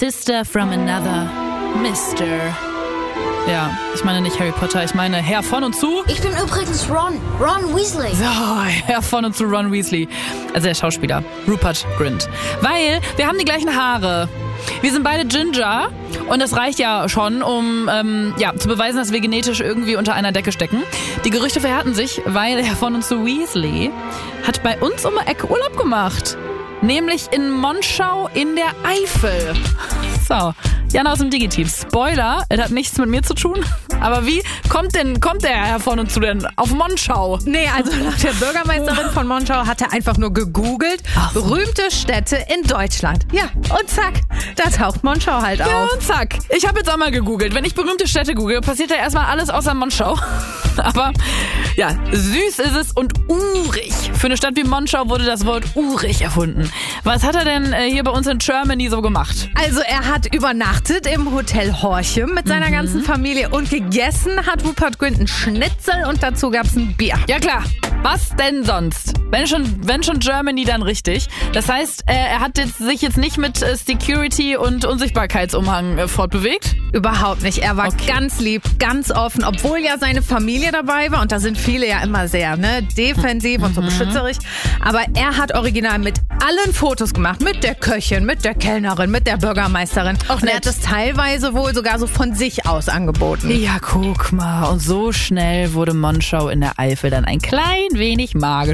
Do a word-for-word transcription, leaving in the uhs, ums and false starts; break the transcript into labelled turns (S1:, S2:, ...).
S1: Sister from another Mister Ja, ich meine nicht Harry Potter, ich meine Herr von und zu.
S2: Ich bin übrigens Ron, Ron Weasley.
S1: So, Herr von und zu Ron Weasley. Also der Schauspieler, Rupert Grint. Weil wir haben die gleichen Haare. Wir sind beide Ginger und das reicht ja schon, um ähm, ja, zu beweisen, dass wir genetisch irgendwie unter einer Decke stecken. Die Gerüchte verhärten sich, weil Herr von und zu Weasley hat bei uns um die Ecke Urlaub gemacht. Nämlich in Monschau in der Eifel. So, Jan aus dem Digi-Team. Spoiler, es hat nichts mit mir zu tun. Aber wie kommt denn, kommt der Herr von uns zu denn auf Monschau?
S3: Nee, also nach der Bürgermeisterin von Monschau hat er einfach nur gegoogelt.
S1: Ach so.
S3: Berühmte Städte in Deutschland. Ja, und zack, da taucht Monschau halt
S1: Ja,
S3: auf.
S1: und zack. Ich habe jetzt auch mal gegoogelt. Wenn ich berühmte Städte google, passiert ja erstmal alles außer Monschau. Aber ja, süß ist es und urig. Für eine Stadt wie Monschau wurde das Wort urig erfunden. Was hat er denn äh, hier bei uns in Germany so gemacht?
S3: Also er hat übernachtet im Hotel Horchem mit seiner
S1: Mhm.
S3: ganzen Familie und gegessen hat Rupert Grint einen Schnitzel und dazu gab's ein Bier.
S1: Ja klar, was denn sonst? Wenn schon, wenn schon Germany, dann richtig. Das heißt, äh, er hat jetzt, sich jetzt nicht mit äh, Security und Unsichtbarkeitsumhang äh, fortbewegt?
S3: Überhaupt nicht. Er war
S1: Okay.
S3: ganz lieb, ganz offen, obwohl ja seine Familie dabei war. Und da sind viele ja immer sehr ne, defensiv und so beschützerisch. Aber er hat original mit allen Fotos gemacht. Mit der Köchin, mit der Kellnerin, mit der Bürgermeisterin.
S1: Auch
S3: und er
S1: nett.
S3: hat das teilweise wohl sogar so von sich aus angeboten.
S1: Ja, guck mal. Und so schnell wurde Monschau in der Eifel dann ein klein wenig magisch.